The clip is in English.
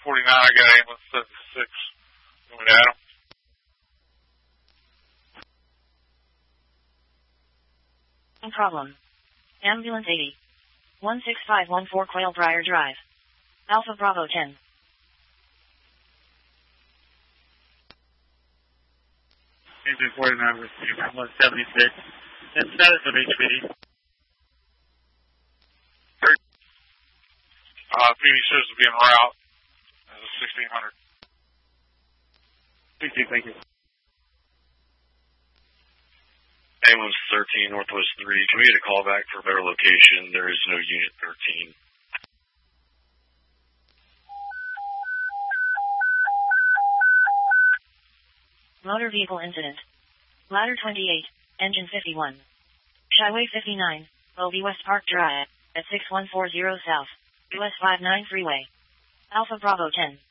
49, I got ambulance 76. You want to add them? No problem. Ambulance 80. 16514 Quail Briar Drive. Alpha Bravo 10. Engine 49 received 176. And status of HPD. PD says to be en route. This is 1600. 60, thank you. Ambulance 13, Northwest 3. Can we get a call back for a better location? There is no Unit 13. Motor vehicle incident. Ladder 28, engine 51. Highway 59, OB West Park Drive, at 6140 South, US 59 Freeway. Alpha Bravo 10.